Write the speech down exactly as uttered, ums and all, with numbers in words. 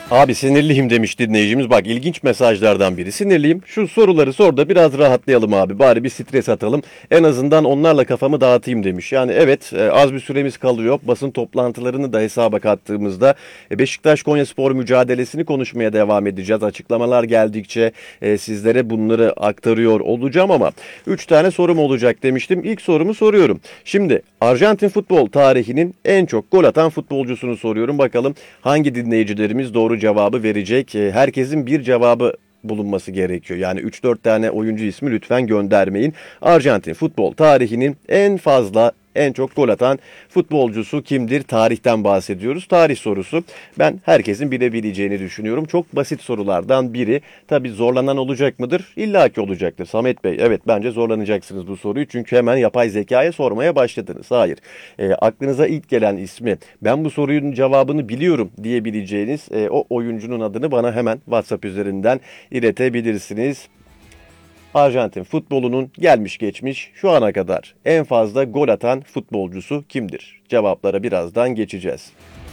Abi sinirliyim demiş dinleyicimiz. Bak ilginç mesajlardan biri. Sinirliyim. Şu soruları sor da biraz rahatlayalım abi. Bari bir stres atalım. En azından onlarla kafamı dağıtayım demiş. Yani evet e, az bir süremiz kalıyor. Basın toplantılarını da hesaba kattığımızda e, Beşiktaş-Konyaspor mücadelesini konuşmaya devam edeceğiz. Açıklamalar geldikçe e, sizlere bunları aktarıyor olacağım ama üç tane sorum olacak demiştim. İlk sorumu soruyorum. Şimdi Arjantin futbol tarihinin en çok gol atan futbolcusunu soruyorum. Bakalım hangi dinleyicilerimiz doğru cevabı verecek. E, Herkesin bir cevabı bulunması gerekiyor. Yani üç dört tane oyuncu ismi lütfen göndermeyin. Arjantin futbol tarihinin en fazla en çok gol atan futbolcusu kimdir? Tarihten bahsediyoruz. Tarih sorusu. Ben herkesin bilebileceğini düşünüyorum. Çok basit sorulardan biri. Tabi zorlanan olacak mıdır? İlla ki olacaktır. Samet Bey, evet bence zorlanacaksınız bu soruyu. Çünkü hemen yapay zekaya sormaya başladınız. Hayır. E, aklınıza ilk gelen ismi, ben bu sorunun cevabını biliyorum diyebileceğiniz e, o oyuncunun adını bana hemen WhatsApp üzerinden iletebilirsiniz. Arjantin futbolunun gelmiş geçmiş şu ana kadar en fazla gol atan futbolcusu kimdir? Cevaplara birazdan geçeceğiz.